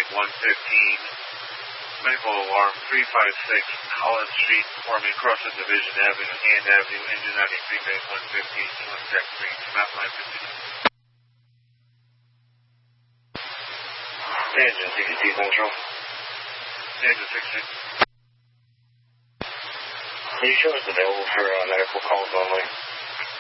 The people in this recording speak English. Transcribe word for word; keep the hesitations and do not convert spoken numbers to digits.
one fifteen. Medical alarm three five six, Collins Street, forming Crossing Division Avenue, Hand Avenue, engine ninety-three, base one fifteen, contact three, map line fifteen. Engine sixty-two Central. Engine sixty. Can you show us available for uh, medical calls only?